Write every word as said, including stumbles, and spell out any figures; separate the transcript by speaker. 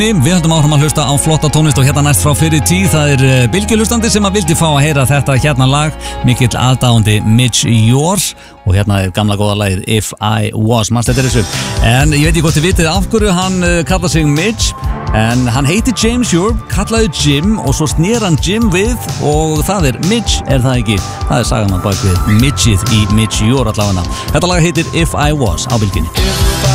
Speaker 1: Við höldum áfram að hlusta á flotta tónlist og hérna næst frá fyrir tíð það er bylgjulustandi sem að vildi fá að heyra þetta hérna lag, mikill aðdáandi Midge Ure og hérna er gamla góða lagið If I Was, mannst þetta er þessu. En ég veit ekki hvort þið vitið af hverju hann kallar sig Midge, en hann heiti James Ure, kallaði Jim og svo snér hann Jim við og það er Midge, er það ekki? Það er sagan á bak við Midgeið í Midge Ure allavega. Þetta lag heitir If I Was á bylgjunni.